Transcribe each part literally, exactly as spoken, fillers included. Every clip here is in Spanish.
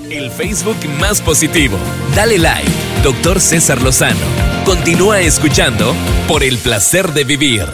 El Facebook más positivo. Dale like, doctor César Lozano. Continúa escuchando por el placer de vivir.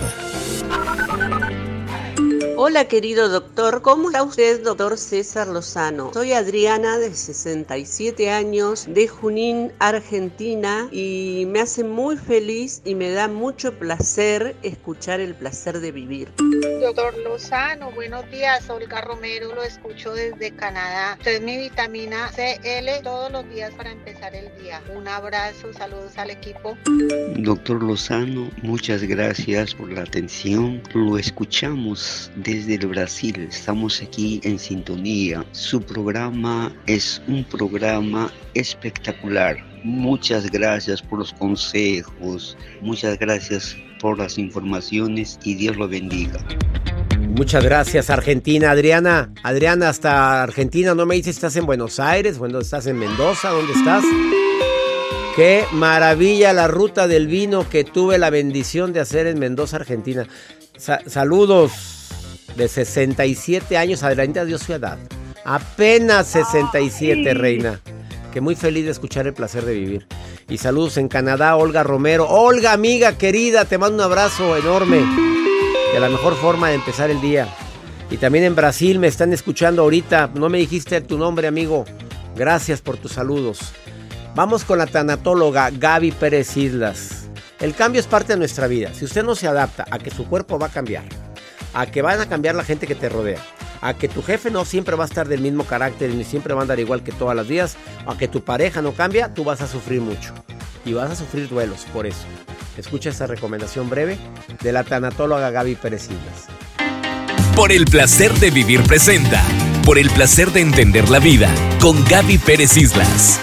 Hola querido doctor, ¿cómo está usted, doctor César Lozano? Soy Adriana, de sesenta y siete años, de Junín, Argentina, y me hace muy feliz y me da mucho placer escuchar el placer de vivir. Doctor Lozano, buenos días, Olga Romero, lo escucho desde Canadá. Usted es mi vitamina C L todos los días para empezar el día. Un abrazo, saludos al equipo. Doctor Lozano, muchas gracias por la atención. Lo escuchamos de Desde el Brasil, estamos aquí en sintonía. Su programa es un programa espectacular. Muchas gracias por los consejos, muchas gracias por las informaciones y Dios lo bendiga. Muchas gracias, Argentina. Adriana, Adriana, hasta Argentina, no me dices si estás en Buenos Aires, bueno, estás en Mendoza, ¿dónde estás? Qué maravilla la ruta del vino que tuve la bendición de hacer en Mendoza, Argentina. Sa- saludos. De sesenta y siete años, Adriana dio su edad. Apenas sesenta y siete, Ay. Reina. Que muy feliz de escuchar el placer de vivir. Y saludos en Canadá, Olga Romero. Olga, amiga querida, te mando un abrazo enorme. De la mejor forma de empezar el día. Y también en Brasil me están escuchando ahorita. No me dijiste tu nombre, amigo. Gracias por tus saludos. Vamos con la tanatóloga Gaby Pérez Islas. El cambio es parte de nuestra vida. Si usted no se adapta a que su cuerpo va a cambiar, a que van a cambiar la gente que te rodea, a que tu jefe no siempre va a estar del mismo carácter ni siempre va a andar igual que todas las días, a que tu pareja no cambia, tú vas a sufrir mucho y vas a sufrir duelos por eso. Escucha esta recomendación breve de la tanatóloga Gaby Pérez Islas. Por el placer de vivir presenta Por el placer de entender la vida con Gaby Pérez Islas.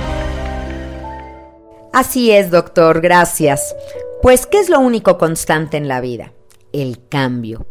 Así es, doctor, gracias. Pues, ¿qué es lo único constante en la vida? El cambio.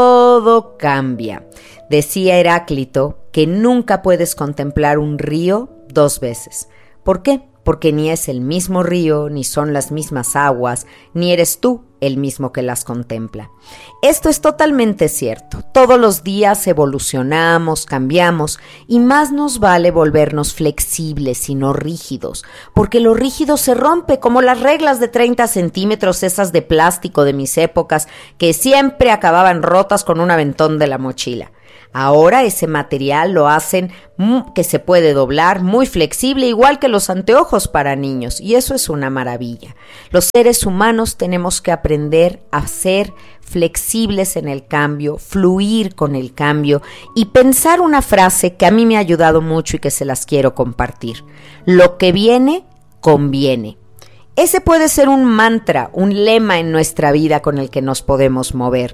Todo cambia. Decía Heráclito que nunca puedes contemplar un río dos veces. ¿Por qué? Porque ni es el mismo río, ni son las mismas aguas, ni eres tú el mismo que las contempla. Esto es totalmente cierto. Todos los días evolucionamos, cambiamos, y más nos vale volvernos flexibles y no rígidos, porque lo rígido se rompe, como las reglas de treinta centímetros, esas de plástico de mis épocas, que siempre acababan rotas con un aventón de la mochila. Ahora ese material lo hacen que se puede doblar, muy flexible, igual que los anteojos para niños, y eso es una maravilla. Los seres humanos tenemos que aprender a ser flexibles en el cambio, fluir con el cambio y pensar una frase que a mí me ha ayudado mucho y que se las quiero compartir. Lo que viene, conviene. Ese puede ser un mantra, un lema en nuestra vida con el que nos podemos mover.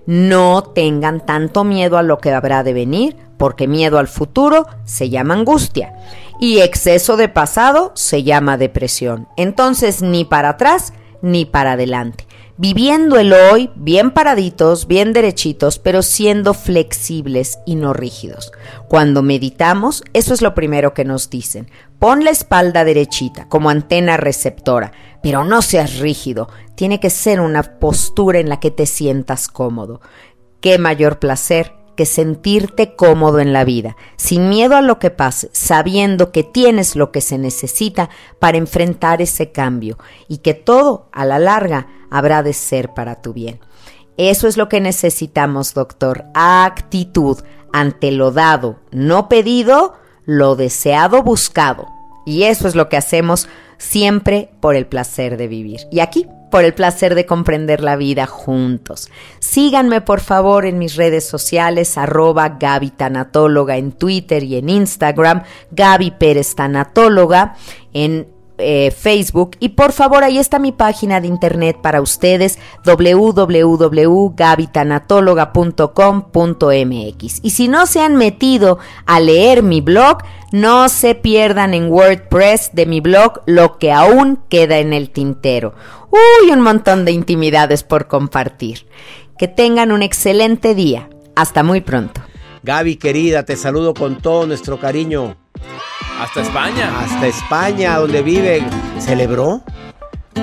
No tengan tanto miedo a lo que habrá de venir, porque miedo al futuro se llama angustia y exceso de pasado se llama depresión. Entonces, ni para atrás ni para adelante. Viviendo el hoy, bien paraditos, bien derechitos, pero siendo flexibles y no rígidos. Cuando meditamos, eso es lo primero que nos dicen. Pon la espalda derechita, como antena receptora, pero no seas rígido. Tiene que ser una postura en la que te sientas cómodo. Qué mayor placer que sentirte cómodo en la vida, sin miedo a lo que pase, sabiendo que tienes lo que se necesita para enfrentar ese cambio y que todo, a la larga, habrá de ser para tu bien. Eso es lo que necesitamos, doctor. Actitud ante lo dado, no pedido, lo deseado, buscado. Y eso es lo que hacemos siempre por el placer de vivir. Y aquí, por el placer de comprender la vida juntos. Síganme, por favor, en mis redes sociales, arroba Gaby Tanatóloga en Twitter y en Instagram, Gaby Pérez Tanatóloga en Eh, Facebook, y por favor ahí está mi página de internet para ustedes, doble u doble u doble u punto gaby tanatóloga punto com punto m x. Y si no se han metido a leer mi blog, no se pierdan en WordPress de mi blog lo que aún queda en el tintero. Uy, un montón de intimidades por compartir. Que tengan un excelente día. Hasta muy pronto. Gaby, querida, te saludo con todo nuestro cariño. Hasta España. Hasta España, donde vive. ¿Celebró?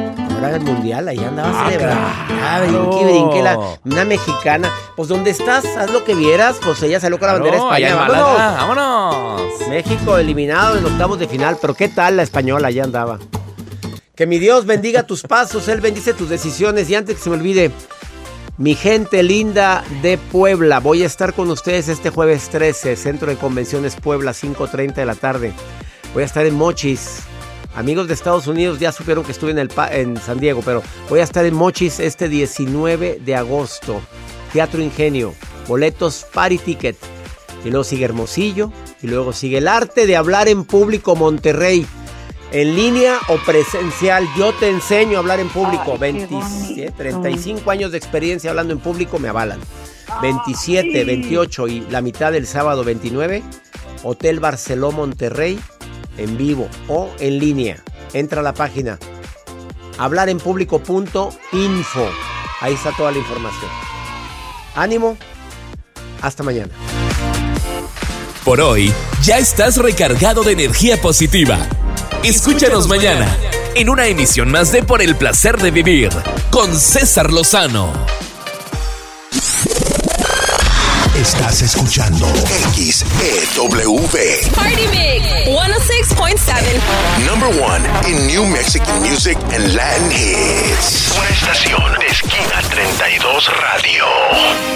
celebrar el mundial, ahí andaba Ah, celebrando. Ah, claro. brinque, brinque, la, una mexicana. Pues donde estás, haz lo que vieras, pues ella salió con la bandera Claro, allá española. en Málaga, ¡Vámonos! vámonos. México eliminado en octavos de final, pero ¿qué tal la española? Allá andaba. Que mi Dios bendiga tus pasos, Él bendice tus decisiones. Y antes que se me olvide, mi gente linda de Puebla, voy a estar con ustedes este jueves trece, Centro de Convenciones Puebla, cinco treinta de la tarde. Voy a estar en Mochis. Amigos de Estados Unidos ya supieron que estuve en, el pa- en San Diego, pero voy a estar en Mochis este diecinueve de agosto. Teatro Ingenio, boletos Party Ticket. Y luego sigue Hermosillo, y luego sigue el arte de hablar en público Monterrey. En línea o presencial, yo te enseño a hablar en público. Ay, veintisiete, treinta y cinco años de experiencia hablando en público me avalan. veintisiete, veintiocho y la mitad del sábado veintinueve, Hotel Barceló Monterrey, en vivo o en línea. Entra a la página hablar en público punto info. Ahí está toda la información. Ánimo, hasta mañana. Por hoy, ya estás recargado de energía positiva. Escúchanos mañana en una emisión más de Por el Placer de Vivir con César Lozano. Estás escuchando X E W. Party Mix ciento seis punto siete. Number one in New Mexican music and Latin hits. Una estación de Esquina treinta y dos Radio.